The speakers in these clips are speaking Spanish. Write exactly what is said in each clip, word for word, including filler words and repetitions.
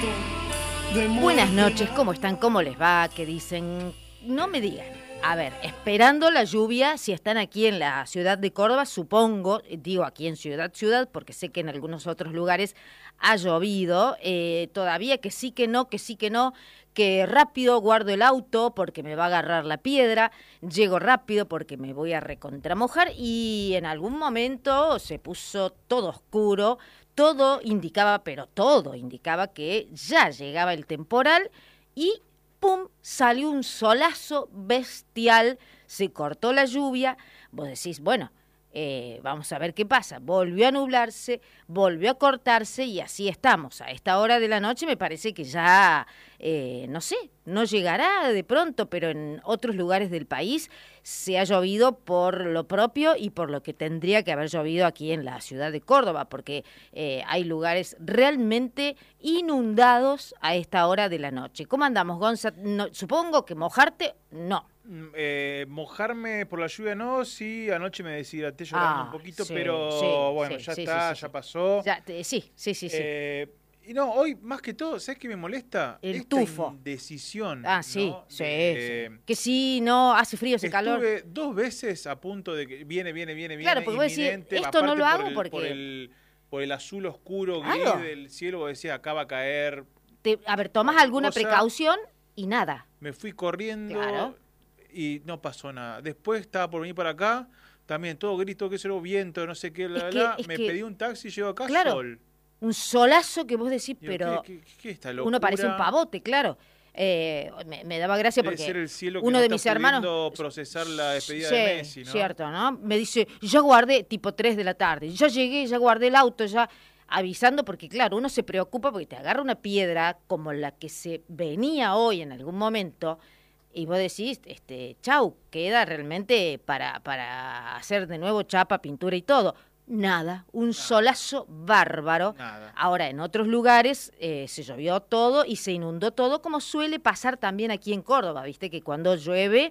Buenas noches, ¿cómo están? ¿Cómo les va? ¿Qué dicen? No me digan. A ver, esperando la lluvia, si están aquí en la ciudad de Córdoba, supongo, digo aquí en Ciudad Ciudad, porque sé que en algunos otros lugares ha llovido, eh, todavía que sí, que no, que sí, que no, que rápido guardo el auto porque me va a agarrar la piedra, llego rápido porque me voy a recontramojar y en algún momento se puso todo oscuro, todo indicaba, pero todo indicaba que ya llegaba el temporal y ¡pum! Salió un solazo bestial, se cortó la lluvia, vos decís, bueno, eh, vamos a ver qué pasa, volvió a nublarse, volvió a cortarse y así estamos. A esta hora de la noche me parece que ya, eh, no sé, no llegará de pronto, pero en otros lugares del país se ha llovido por lo propio y por lo que tendría que haber llovido aquí en la ciudad de Córdoba, porque eh, hay lugares realmente inundados a esta hora de la noche. ¿Cómo andamos, Gonza? No, supongo que mojarte, no. Eh, mojarme por la lluvia no, sí, anoche me deshidraté llorando Ah, un poquito, sí, pero sí, bueno, sí, ya sí, está, sí, sí, ya sí. pasó. Ya, te- sí, sí, sí, sí. Eh, y no, hoy más que todo, ¿sabes qué me molesta? El Esta tufo. indecisión, Ah, sí, ¿no? sí, sí. De, Que sí, no, hace frío, hace calor. estuve dos veces a punto de que viene, viene, viene, Claro, viene, porque vos decís, inminente, esto no aparte lo por hago el, por porque, el, por el azul oscuro, gris claro, del cielo, vos decías, acá va a caer te, a ver, tomas cualquier alguna cosa. precaución y nada. Me fui corriendo Claro. y no pasó nada. Después estaba por venir para acá, también todo grito, que lo viento, no sé qué, Es la, que, la, es me que, pedí un taxi y llego acá claro, sol. un solazo que vos decís, Digo, ¿qué, pero qué, qué es esta uno parece un locura? pavote, claro. Eh, me, me daba gracia Debe porque ser el cielo que uno no de está mis hermanos, pudiendo procesar la despedida de sí, Messi, ¿no? cierto, ¿no? Me dice, yo guardé tipo tres de la tarde, yo llegué, ya guardé el auto, ya avisando, porque claro, uno se preocupa porque te agarra una piedra como la que se venía hoy en algún momento y vos decís, este, chau, queda realmente para, para hacer de nuevo chapa, pintura y todo. Nada, un Nada, solazo bárbaro. nada. Ahora, en otros lugares eh, se llovió todo y se inundó todo, como suele pasar también aquí en Córdoba, viste que cuando llueve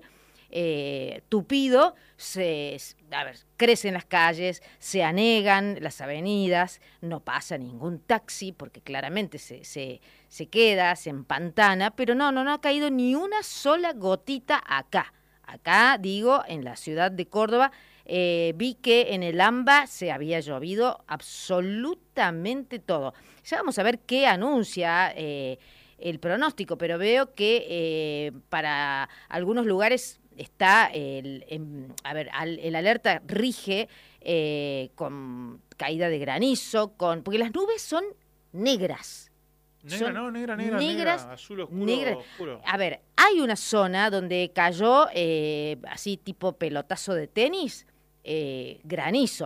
eh, tupido, se, a ver, crecen las calles, se anegan las avenidas, no pasa ningún taxi porque claramente se, se, se queda, se empantana, pero no, no, no ha caído ni una sola gotita acá. Acá, digo, en la ciudad de Córdoba, eh, vi que en el AMBA se había llovido absolutamente todo. Ya vamos a ver qué anuncia eh, el pronóstico, pero veo que eh, para algunos lugares está el, en, a ver, al, el alerta rige eh, con caída de granizo, con porque las nubes son negras. Negra, Son no, negra, negra, negras, negra, azul oscuro, negras. oscuro. A ver, hay una zona donde cayó eh, así tipo pelotazo de tenis, eh, granizo.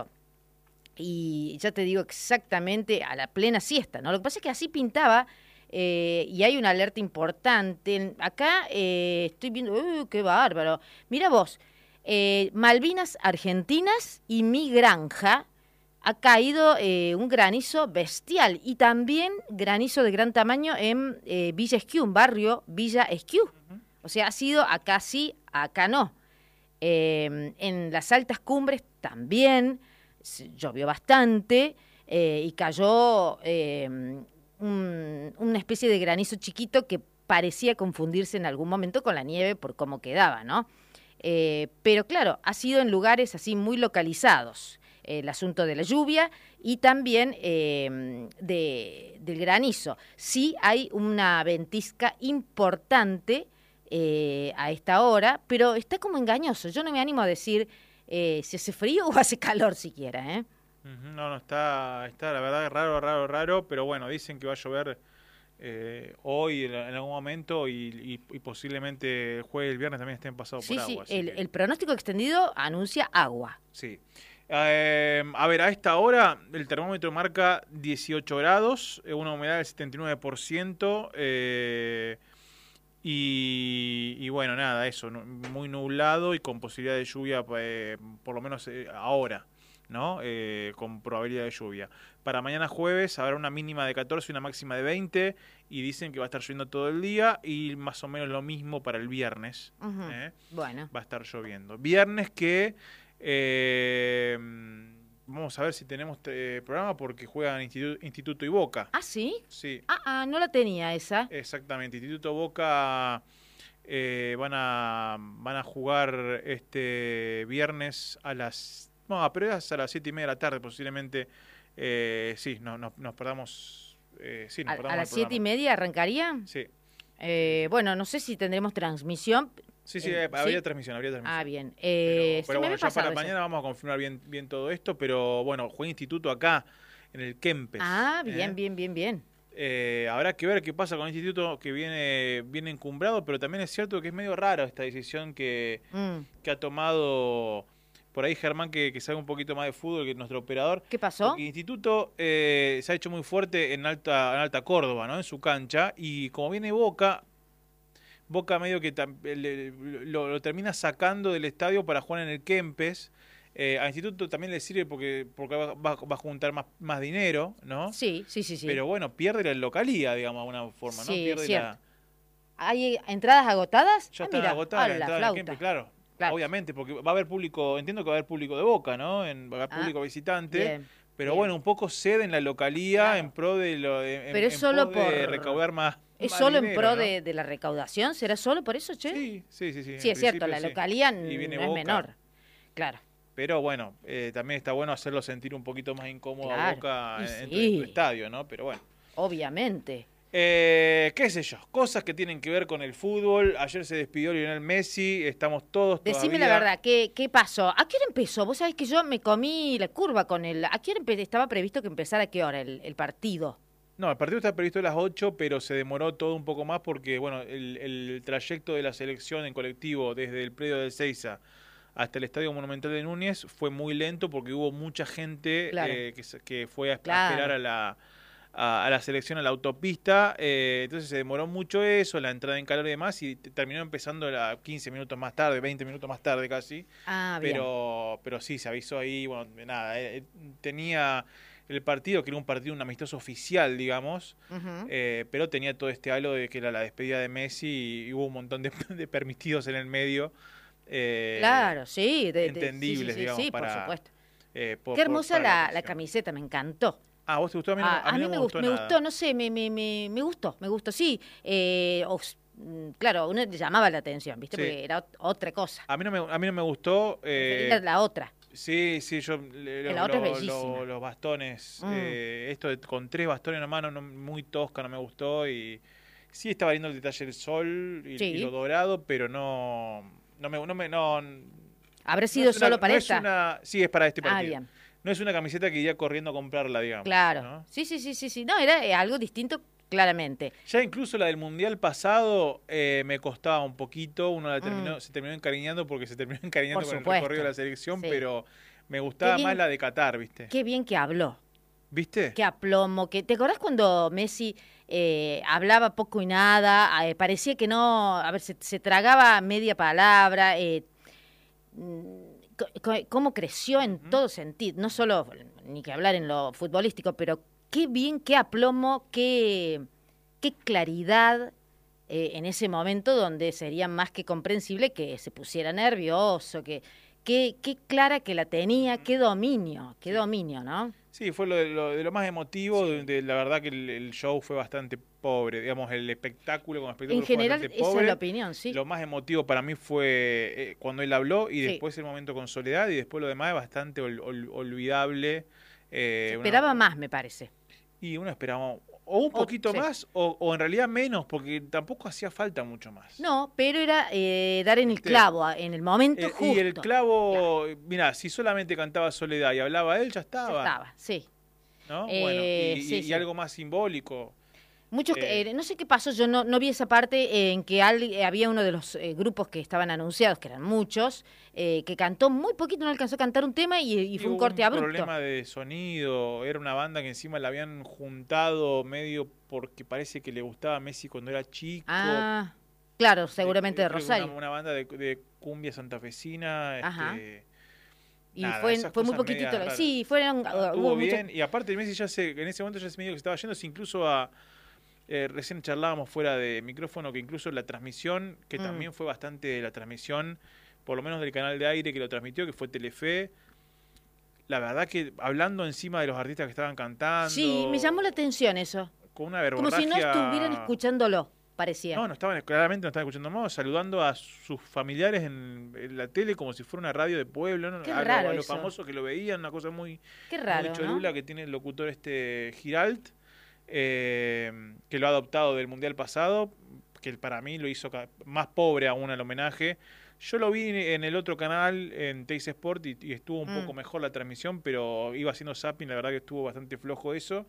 Y ya te digo exactamente a la plena siesta, ¿no? Lo que pasa es que así pintaba eh, y hay una alerta importante. Acá eh, estoy viendo, ¡uh, qué bárbaro! Mira vos, eh, Malvinas Argentinas y Mi Granja ha caído eh, un granizo bestial y también granizo de gran tamaño en eh, Villa Esquiú, un barrio Villa Esquiú. Uh-huh. O sea, ha sido acá sí, acá no. Eh, en las altas cumbres también llovió bastante eh, y cayó eh, un, una especie de granizo chiquito que parecía confundirse en algún momento con la nieve por cómo quedaba, ¿no? Eh, pero claro, ha sido en lugares así muy localizados eh, el asunto de la lluvia y también eh, de, del granizo. Sí hay una ventisca importante eh, a esta hora, pero está como engañoso. Yo no me animo a decir eh, si hace frío o hace calor siquiera, ¿eh? Uh-huh. No, no, está, está la verdad raro, raro, raro, pero bueno, dicen que va a llover eh, hoy en, en algún momento y, y, y posiblemente el jueves y el viernes también estén pasados Sí, por sí, agua. Así el, que, el pronóstico extendido anuncia agua. sí. Eh, a ver, a esta hora el termómetro marca dieciocho grados, eh, una humedad del setenta y nueve por ciento eh, y, y bueno, nada, eso, muy nublado y con posibilidad de lluvia eh, por lo menos eh, ahora, ¿no? Eh, con probabilidad de lluvia. Para mañana jueves habrá una mínima de catorce y una máxima de veinte y dicen que va a estar lloviendo todo el día y más o menos lo mismo para el viernes. Uh-huh. ¿eh? Bueno. Va a estar lloviendo. Viernes que... Eh, vamos a ver si tenemos eh, programa porque juegan Instituto, Instituto y Boca. ¿Ah, sí? Sí. Ah, ah, no la tenía esa. Exactamente, Instituto Boca eh, van a van a jugar este viernes a las... No, pero es a las siete y media de la tarde posiblemente. Eh, sí, no, no, nos perdamos... Eh, sí, nos ¿A, perdamos a el las siete y programa. media arrancaría? Sí. Eh, bueno, no sé si tendremos transmisión. Sí, sí, Eh, habría ¿sí? transmisión, habría transmisión. Ah, bien. Pero, Eh, pero sí, me bueno, había ya para pasado eso. mañana vamos a confirmar bien, bien todo esto, pero bueno, juega Instituto acá, en el Kempes. Ah, bien, ¿eh? bien, bien, bien. Eh, habrá que ver qué pasa con el Instituto que viene, viene encumbrado, pero también es cierto que es medio raro esta decisión que, Mm. que ha tomado por ahí Germán, que, que sabe un poquito más de fútbol que nuestro operador. ¿Qué pasó? Porque el Instituto eh, se ha hecho muy fuerte en Alta, en Alta Córdoba, ¿no? En su cancha, y como viene Boca... Boca medio que tam, le, lo, lo termina sacando del estadio para jugar en el Kempes. Eh, al Instituto también le sirve porque, porque va, va, va a juntar más, más dinero, ¿no? Sí, sí, sí, sí. Pero bueno, pierde la localía, digamos, de alguna forma, Sí, ¿no? Pierde cierto. la... ¿Hay entradas agotadas? Ya Ah, está mira, agotada ah, la la entrada flauta. del Kempes, claro. Claro. Obviamente, porque va a haber público, entiendo que va a haber público de Boca, ¿no? En, va a haber Ah, público visitante. bien, Pero bien. bueno, un poco cede en la localía Claro. en pro de lo de, en, Pero es en solo pos de por- recaudar más. ¿Es más solo en dinero, pro ¿no? de, de la recaudación? ¿Será solo por eso, che? Sí, sí, sí, sí. Sí, en es cierto, principio la sí. localía Y viene no es Boca. menor. Claro. Pero bueno, eh, también está bueno hacerlo sentir un poquito más incómodo a Claro, Boca y en, en tu, sí. en tu estadio, ¿no? Pero bueno. Obviamente. Eh, qué sé yo, cosas que tienen que ver con el fútbol. Ayer se despidió Lionel Messi, estamos todos Decime todavía... la verdad, ¿qué, ¿qué pasó? ¿A qué hora empezó? Vos sabés que yo me comí la curva con el... ¿A qué hora empe- estaba previsto que empezara a qué hora el, el partido? No, el partido está previsto a las ocho, pero se demoró todo un poco más porque, bueno, el, el trayecto de la selección en colectivo desde el predio de Ezeiza hasta el Estadio Monumental de Núñez fue muy lento porque hubo mucha gente Claro. eh, que, se- que fue a, a Claro. esperar a la, a, a la selección a la autopista. Eh, entonces se demoró mucho eso, la entrada en calor y demás, y t- terminó empezando a quince minutos más tarde, veinte minutos más tarde casi. Ah, bien. Pero, pero sí, se avisó ahí, bueno, nada, eh, tenía el partido, que era un partido, un amistoso oficial, digamos, Ujú. eh, pero tenía todo este halo de que era la despedida de Messi y, y hubo un montón de, de permitidos en el medio. eh, Claro, sí. De, de- entendibles, sí, sí, sí, digamos, sí, para- por supuesto. eh, por- Qué por- hermosa para la, la afición. camiseta, me encantó. Ah, ¿vos te gustó? A mí no, Ah, a mí no me gustó me nada. gustó, no sé, me, me, me, me gustó, me gustó, sí. Eh, os- mm, claro, uno le llamaba la atención, ¿viste? Sí. Porque era ot- otra cosa. A mí no me, a mí no me gustó. eh, Preferí la, la otra. Sí, sí, yo le- Que lo- la otra es lo- bellísima. lo- los bastones, Mm. eh, esto de- con tres bastones en la mano, no, muy tosca, no me gustó. Y sí estaba lindo el detalle del sol y, Sí. y lo dorado, pero no, no me, no me, no, ¿Habrá no sido es una- solo para no esta? es una, sí, es para este Ah, partido. bien. No es una camiseta que iría corriendo a comprarla, digamos. Claro. ¿no? Sí, sí, sí, sí, sí. No, era eh, algo distinto, claramente. Ya incluso la del mundial pasado eh, me costaba un poquito, uno la terminó, Mm. se terminó encariñando porque se terminó encariñando Por con supuesto. el recorrido de la selección, Sí. pero me gustaba Qué más bien. la de Qatar, ¿viste? Qué bien que habló. ¿Viste? Qué aplomo. Que, ¿te acordás cuando Messi eh, hablaba poco y nada? Eh, parecía que no. A ver, se, se tragaba media palabra. Eh, mm, co- co- cómo creció en Ujú. todo sentido. No solo, ni que hablar en lo futbolístico, pero qué bien, qué aplomo, qué, qué claridad. eh, en ese momento donde sería más que comprensible que se pusiera nervioso, que qué, qué clara que la tenía, qué dominio, qué Sí. dominio, ¿no? Sí, fue lo de lo, de lo más emotivo, Sí. de, de- la verdad que el, el show fue bastante pobre, digamos, el espectáculo como espectáculo En fue general, bastante esa pobre. es la opinión, sí. Lo más emotivo para mí fue eh, cuando él habló y Sí. después el momento con Soledad y después lo demás es bastante ol- ol- olvidable. eh, una- Esperaba más, me parece. Y uno esperaba o un O- poquito sí. más o, o en realidad menos, porque tampoco hacía falta mucho más. No, pero era eh, dar en el Viste. clavo, a- en el momento Eh, justo. y el clavo, mira, si solamente cantaba Soledad y hablaba él, ya Ya estaba. estaba, sí. ¿No? Eh, bueno, y, sí, y- y sí. algo más simbólico. Muchos, que- Eh. eh, no sé qué pasó, yo no, no vi esa parte en que al- eh, había uno de los eh, grupos que estaban anunciados, que eran muchos, eh, que cantó muy poquito, no alcanzó a cantar un tema y, y fue un hubo corte abrupto. problema de sonido, era una banda que encima la habían juntado medio porque parece que le gustaba a Messi cuando era chico. Ah, claro, seguramente de creo que Rosario. Una, una banda de, de cumbia santafesina. Ajá. Este, Y nada, fue, esas fue muy cosas poquitito. medias lo- raras. Sí, fueron. uh, estuvo hubo mucha- bien, y aparte Messi ya se, en ese momento ya se medio que estaba yendo, incluso a... eh, recién charlábamos fuera de micrófono que incluso la transmisión, que Mm. también fue bastante la transmisión, por lo menos del canal de aire que lo transmitió, que fue Telefe, la verdad que hablando encima de los artistas que estaban cantando. Sí, me llamó la atención eso. Con una Como si no verborragia. estuvieran escuchándolo, parecía. No, no estaban, claramente no estaban escuchando más, saludando a sus familiares en, en la tele como si fuera una radio de pueblo, ¿no? Qué a, raro a los eso. famosos que lo veían, una cosa muy, Qué raro, muy cholula, ¿no? que tiene el locutor este Giralt, eh, que lo ha adoptado del Mundial pasado, que para mí lo hizo más pobre aún el homenaje. Yo lo vi en el otro canal, en Teis Sport, y, y estuvo un mm. poco mejor la transmisión, pero iba haciendo zapping, la verdad que estuvo bastante flojo eso.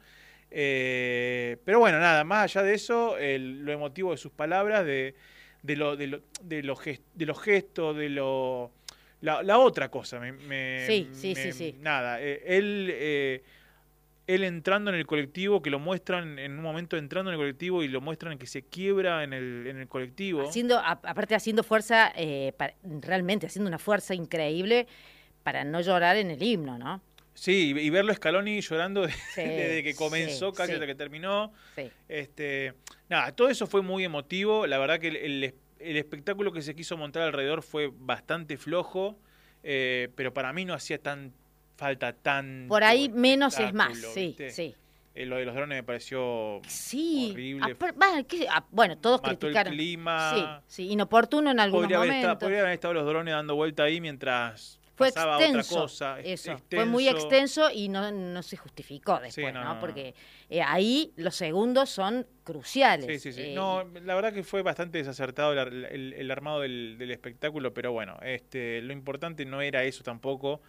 Eh, pero bueno, nada, más allá de eso, el, lo emotivo de sus palabras, de, de, lo, de, lo, de, los, gest, de los gestos, de lo... La, la otra cosa, me, me, sí, sí, me, sí, sí. Nada, eh, él... Eh, él entrando en el colectivo, que lo muestran en un momento entrando en el colectivo y lo muestran que se quiebra en el, en el colectivo. Haciendo, a, aparte haciendo fuerza, eh, para, realmente haciendo una fuerza increíble para no llorar en el himno, ¿no? Sí, y verlo Scaloni llorando de, sí, desde que comenzó sí, casi sí. hasta que terminó. Sí. Este, nada, todo eso fue muy emotivo. La verdad que el, el, el espectáculo que se quiso montar alrededor fue bastante flojo, eh, pero para mí no hacía tan falta tan por ahí menos es más, sí, ¿viste? sí. Eh, lo de los drones me pareció sí. horrible. Ah, bah, ¿qué? Ah, bueno, todos Mató criticaron. El clima. Sí, sí, inoportuno en algunos podría momentos. Haber estado, podría haber estado los drones dando vuelta ahí mientras fue pasaba extenso, otra cosa. Eso, extenso. fue muy extenso y no, no se justificó después, sí, no, ¿no? no, Porque eh, ahí los segundos son cruciales. Sí, sí, sí. Eh, no, la verdad que fue bastante desacertado el, el, el armado del, del espectáculo, pero bueno, este, lo importante no era eso tampoco.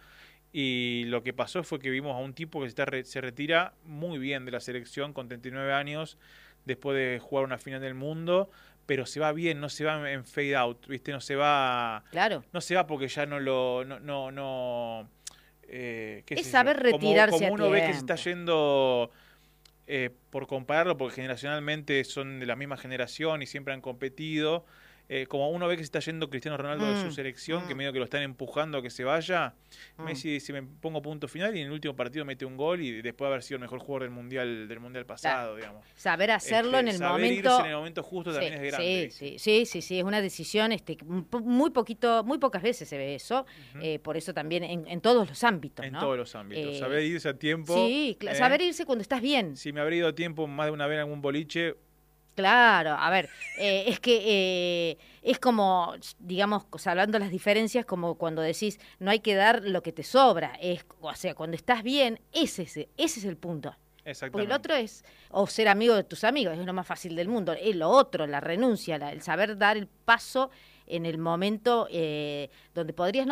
Y lo que pasó fue que vimos a un tipo que se, está re, se retira muy bien de la selección con treinta y nueve años después de jugar una final del mundo, pero se va bien, no se va en fade out, ¿viste? No se va. Claro. No se va porque ya no lo. No, no, no eh, ¿qué es sé saber yo? retirarse. Como, como uno a ve que se está yendo. Eh, por compararlo, porque generacionalmente son de la misma generación y siempre han competido. Eh, como uno ve que se está yendo Cristiano Ronaldo mm, de su selección, mm. que medio que lo están empujando a que se vaya, mm. Messi dice, me pongo punto final y en el último partido mete un gol y después de haber sido el mejor jugador del mundial del mundial pasado, claro. digamos. Saber hacerlo este, en el saber momento. Irse en el momento justo sí, también es grande. Sí, sí, sí, sí, sí, es una decisión, este, muy poquito, muy pocas veces se ve eso, uh -huh. eh, por eso también en, en todos los ámbitos, En ¿no? todos los ámbitos. Eh, saber irse a tiempo. Sí, eh, saber irse cuando estás bien. Si me habría ido a tiempo más de una vez en algún boliche. Claro, a ver, eh, es que eh, es como, digamos, hablando de las diferencias, como cuando decís, no hay que dar lo que te sobra, es, o sea, cuando estás bien, ese es, ese es el punto. Exactamente. Porque el otro es, o ser amigo de tus amigos, es lo más fácil del mundo, es lo otro, la renuncia, la, el saber dar el paso en el momento eh, donde podrías no